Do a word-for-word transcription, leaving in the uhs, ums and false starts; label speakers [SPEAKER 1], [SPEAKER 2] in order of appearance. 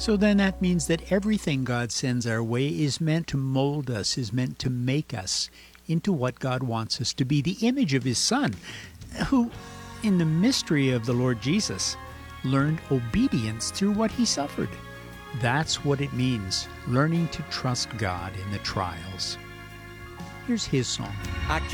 [SPEAKER 1] So then that means that everything God sends our way is meant to mold us, is meant to make us into what God wants us to be, the image of His Son, who, in the mystery of the Lord Jesus, learned obedience through what He suffered. That's what it means, learning to trust God in the trials. Here's His song.
[SPEAKER 2] I